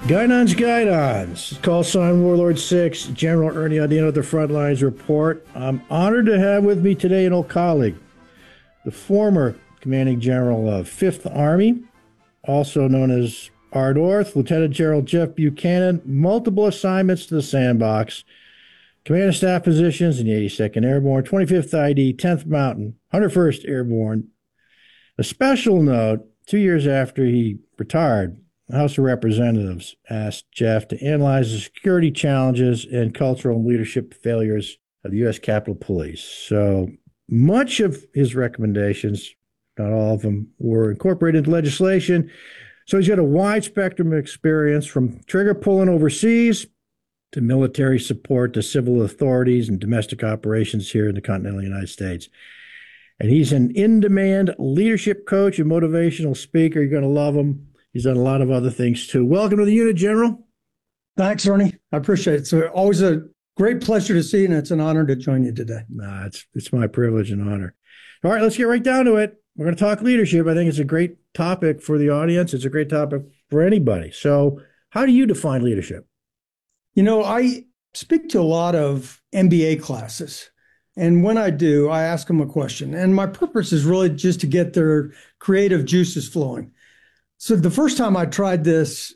Guidons, Guidons. Call sign Warlord 6, General Ernie Audino at the Frontlines Report. I'm honored to have with me today an old colleague, the former Commanding General of 5th Army, also known as Ardorth, Lieutenant General Jeff Buchanan, multiple assignments to the sandbox, command and staff positions in the 82nd Airborne, 25th ID, 10th Mountain, 101st Airborne. A special note, 2 years after he retired, the House of Representatives asked Jeff to analyze the security challenges and cultural and leadership failures of the U.S. Capitol Police. So much of his recommendations, not all of them, were incorporated into legislation. So he's got a wide spectrum of experience from trigger pulling overseas to military support to civil authorities and domestic operations here in the continental United States. And he's an in-demand leadership coach and motivational speaker. You're going to love him. He's done a lot of other things too. Welcome to the unit, General. Thanks, Ernie. I appreciate it. So always a great pleasure to see you, and it's an honor to join you today. It's my privilege and honor. All right, let's get right down to it. We're going to talk leadership. I think it's a great topic for the audience. It's a great topic for anybody. So how do you define leadership? You know, I speak to a lot of MBA classes. And when I do, I ask them a question. And my purpose is really just to get their creative juices flowing. So the first time I tried this,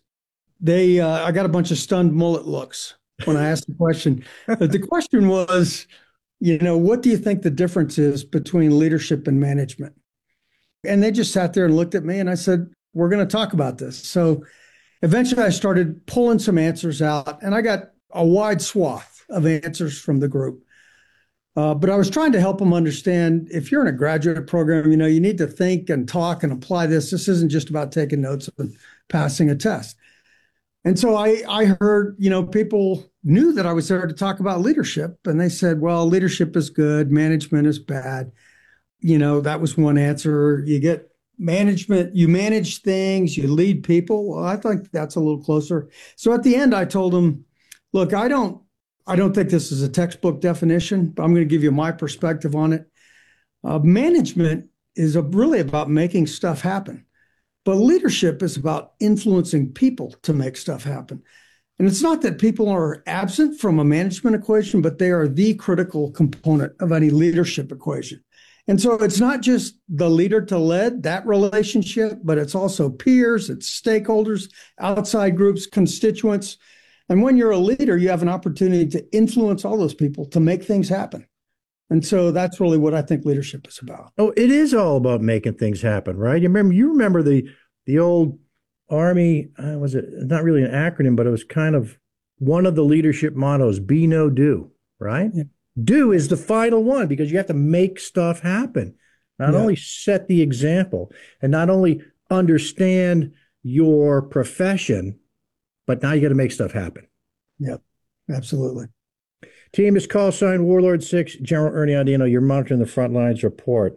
I got a bunch of stunned mullet looks when I asked the question. But the question was, what do you think the difference is between leadership and management? And they just sat there and looked at me, and I said, we're going to talk about this. So eventually I started pulling some answers out, and I got a wide swath of answers from the group. But I was trying to help them understand, if you're in a graduate program, you need to think and talk and apply this. This isn't just about taking notes and passing a test. And so I heard, people knew that I was there to talk about leadership. And they said, well, leadership is good, management is bad. That was one answer. You get management, you manage things, you lead people. Well, I think that's a little closer. So at the end, I told them, look, I don't think this is a textbook definition, but I'm going to give you my perspective on it. Management is really about making stuff happen, but leadership is about influencing people to make stuff happen. And it's not that people are absent from a management equation, but they are the critical component of any leadership equation. And so it's not just the leader to lead, that relationship, but it's also peers, it's stakeholders, outside groups, constituents. And when you're a leader, you have an opportunity to influence all those people to make things happen. And so that's really what I think leadership is about. Oh, it is all about making things happen, right? You remember the old Army, was it not really an acronym, but it was kind of one of the leadership mottos, be, no, do, right? Yeah. Do is the final one because you have to make stuff happen. Not only set the example and not only understand your profession, but now you got to make stuff happen. Yep, absolutely. Team is call sign Warlord 6, General Ernie Audino. You're monitoring the Frontlines Report.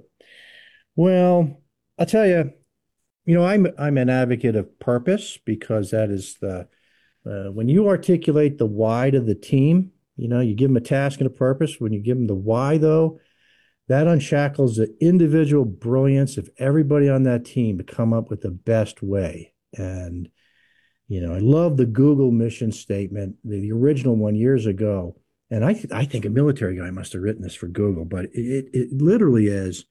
Well, I'll tell you, I'm an advocate of purpose because that is when you articulate the why to the team, you give them a task and a purpose. When you give them the why, though, that unshackles the individual brilliance of everybody on that team to come up with the best way. And I love the Google mission statement, the original one years ago. And I think a military guy must have written this for Google, but it literally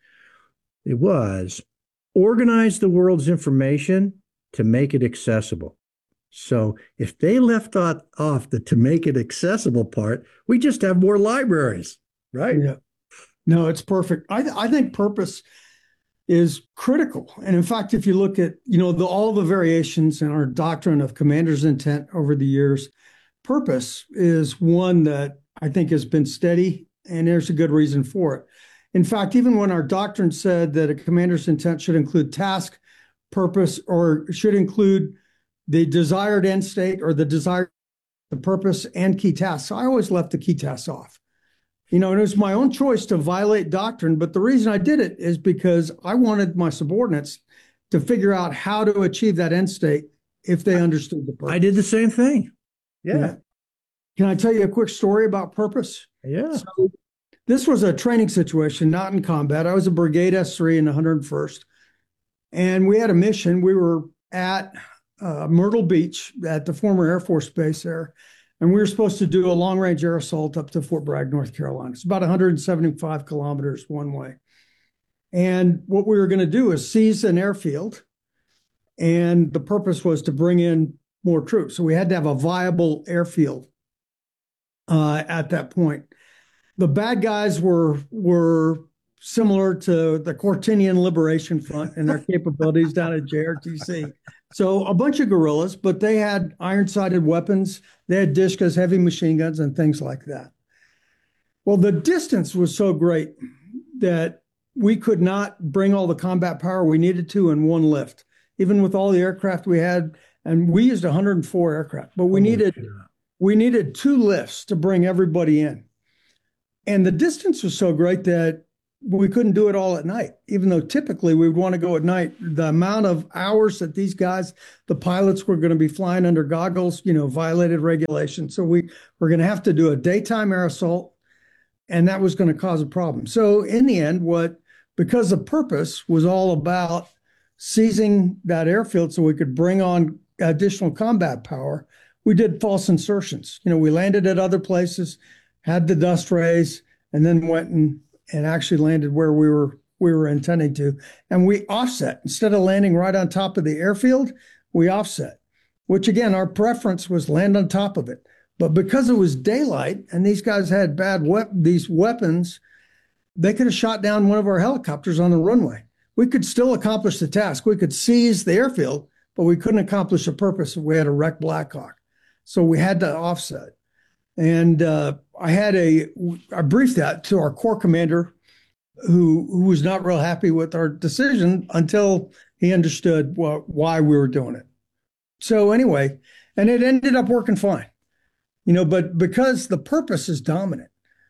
was organize the world's information to make it accessible. So if they left off the to make it accessible part, we just have more libraries, right? Yeah. No, it's perfect. I think purpose is critical. And in fact, if you look at, all the variations in our doctrine of commander's intent over the years, purpose is one that I think has been steady, and there's a good reason for it. In fact, even when our doctrine said that a commander's intent should include task, purpose, or should include the desired end state or the purpose and key tasks, I always left the key tasks off. And it was my own choice to violate doctrine, but the reason I did it is because I wanted my subordinates to figure out how to achieve that end state if they understood the purpose. I did the same thing. Yeah. Can I tell you a quick story about purpose? Yeah. So this was a training situation, not in combat. I was a brigade S3 in the 101st, and we had a mission. We were at Myrtle Beach at the former Air Force Base there. And we were supposed to do a long-range air assault up to Fort Bragg, North Carolina. It's about 175 kilometers one way. And what we were going to do is seize an airfield. And the purpose was to bring in more troops. So we had to have a viable airfield at that point. The bad guys were similar to the Cortinian Liberation Front and their capabilities down at JRTC. So a bunch of guerrillas, but they had iron-sighted weapons. They had Dishkas, heavy machine guns, and things like that. Well, the distance was so great that we could not bring all the combat power we needed to in one lift, even with all the aircraft we had. And we used 104 aircraft, but we needed 2 lifts to bring everybody in. And the distance was so great that we couldn't do it all at night, even though typically we would want to go at night. The amount of hours that these guys, the pilots, were going to be flying under goggles, violated regulations. So we were going to have to do a daytime air assault, and that was going to cause a problem. So in the end, because the purpose was all about seizing that airfield so we could bring on additional combat power, we did false insertions. We landed at other places, had the dust raise, and then went and actually landed where we were intending to. And we offset. Instead of landing right on top of the airfield, we offset, which again, our preference was land on top of it. But because it was daylight and these guys had these weapons, they could have shot down one of our helicopters on the runway. We could still accomplish the task. We could seize the airfield, but we couldn't accomplish the purpose if we had a wrecked Black Hawk. So we had to offset. And I briefed that to our corps commander, who was not real happy with our decision until he understood why we were doing it. So anyway, and it ended up working fine, but because the purpose is dominant,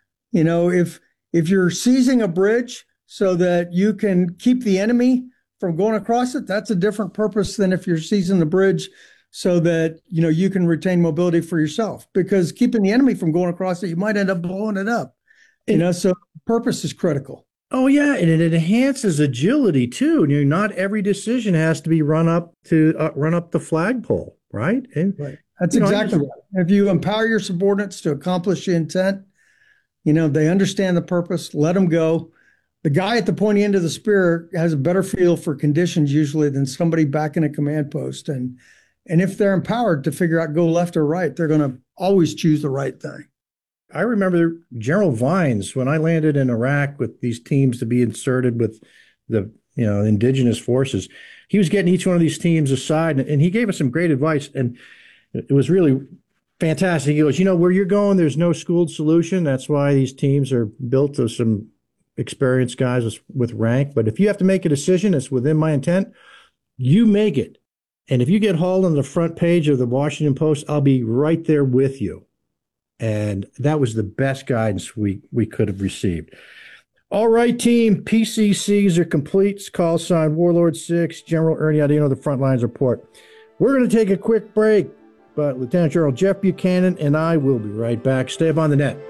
if you're seizing a bridge so that you can keep the enemy from going across it, that's a different purpose than if you're seizing the bridge so that, you can retain mobility for yourself, because keeping the enemy from going across it, you might end up blowing it up, so purpose is critical. Oh yeah. And it enhances agility too. Not every decision has to be run up the flagpole, right? Right. That's exactly right. If you empower your subordinates to accomplish the intent, they understand the purpose, let them go. The guy at the pointy end of the spear has a better feel for conditions usually than somebody back in a command post. And if they're empowered to figure out go left or right, they're going to always choose the right thing. I remember General Vines, when I landed in Iraq with these teams to be inserted with the indigenous forces, he was getting each one of these teams aside, and he gave us some great advice, and it was really fantastic. He goes, where you're going, there's no schooled solution. That's why these teams are built of some experienced guys with rank. But if you have to make a decision that's within my intent, you make it. And if you get hauled on the front page of the Washington Post, I'll be right there with you. And that was the best guidance we could have received. All right, team, PCCs are complete. Call sign Warlord 6, General Ernie Audino, the front lines report. We're going to take a quick break, but Lieutenant General Jeff Buchanan and I will be right back. Stay up on the net.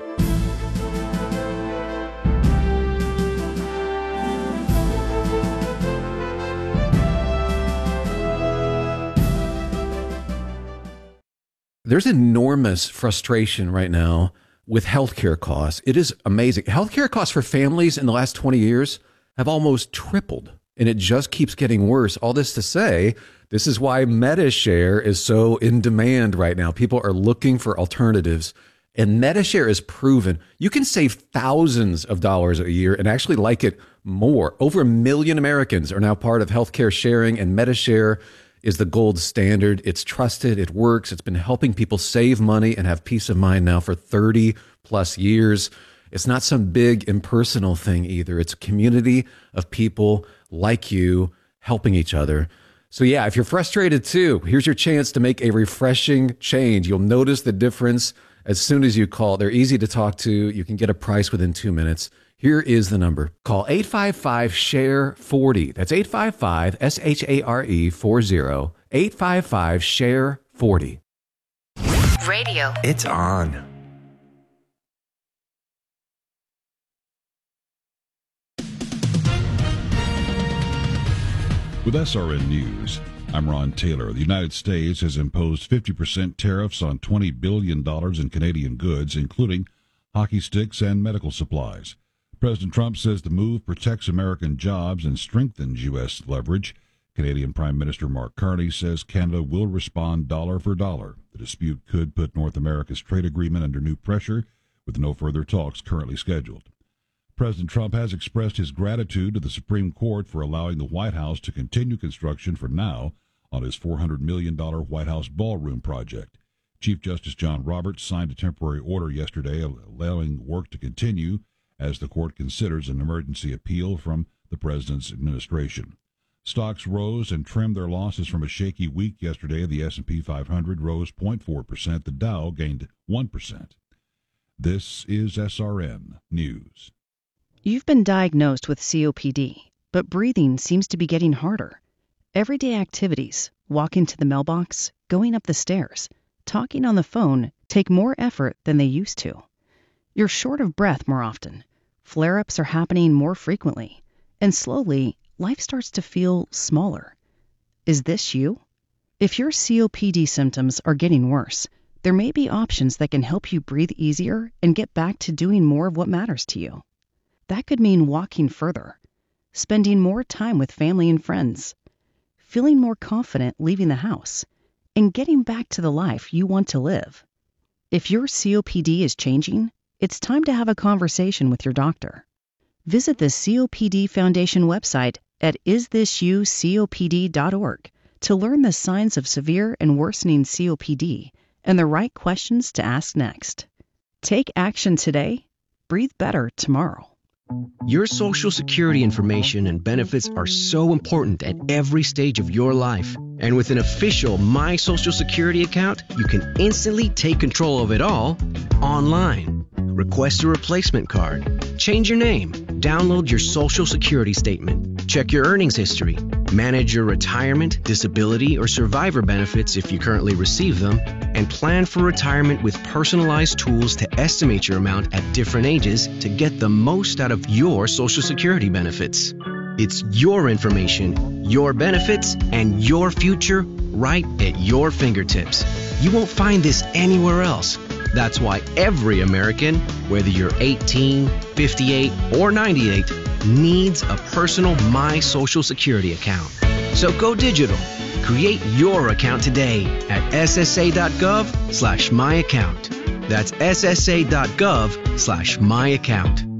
There's enormous frustration right now with healthcare costs. It is amazing. Healthcare costs for families in the last 20 years have almost tripled, and it just keeps getting worse. All this to say, this is why MediShare is so in demand right now. People are looking for alternatives, and MediShare is proven. You can save thousands of dollars a year and actually like it more. Over 1 million Americans are now part of healthcare sharing, and MediShare is the gold standard. It's trusted. It works. It's been helping people save money and have peace of mind now for 30 plus years. It's not some big impersonal thing either. It's a community of people like you helping each other. So yeah, if you're frustrated too, here's your chance to make a refreshing change. You'll notice the difference as soon as you call. They're easy to talk to. You can get a price within 2 minutes. Here is the number. Call 855-SHARE-40. That's 855-SHARE-40. 855-SHARE-40. Radio. It's on. With SRN News, I'm Ron Taylor. The United States has imposed 50% tariffs on $20 billion in Canadian goods, including hockey sticks and medical supplies. President Trump says the move protects American jobs and strengthens U.S. leverage. Canadian Prime Minister Mark Carney says Canada will respond dollar for dollar. The dispute could put North America's trade agreement under new pressure, with no further talks currently scheduled. President Trump has expressed his gratitude to the Supreme Court for allowing the White House to continue construction for now on his $400 million White House ballroom project. Chief Justice John Roberts signed a temporary order yesterday allowing work to continue as the court considers an emergency appeal from the president's administration. Stocks rose and trimmed their losses from a shaky week yesterday. The S&P 500 rose 0.4%. The Dow gained 1%. This is SRN News. You've been diagnosed with COPD, but breathing seems to be getting harder. Everyday activities, walking to the mailbox, going up the stairs, talking on the phone, take more effort than they used to. You're short of breath more often. Flare-ups are happening more frequently. And slowly, life starts to feel smaller. Is this you? If your COPD symptoms are getting worse, there may be options that can help you breathe easier and get back to doing more of what matters to you. That could mean walking further, spending more time with family and friends, feeling more confident leaving the house, and getting back to the life you want to live. If your COPD is changing, it's time to have a conversation with your doctor. Visit the COPD Foundation website at isthisyoucopd.org to learn the signs of severe and worsening COPD and the right questions to ask next. Take action today. Breathe better tomorrow. Your Social Security information and benefits are so important at every stage of your life. And with an official My Social Security account, you can instantly take control of it all online. Request a replacement card, change your name, download your Social Security statement, check your earnings history, manage your retirement, disability, or survivor benefits if you currently receive them, and plan for retirement with personalized tools to estimate your amount at different ages to get the most out of your Social Security benefits. It's your information, your benefits, and your future right at your fingertips. You won't find this anywhere else. That's why every American, whether you're 18, 58, or 98, needs a personal My Social Security account. So go digital. Create your account today at ssa.gov/myaccount. That's ssa.gov/myaccount.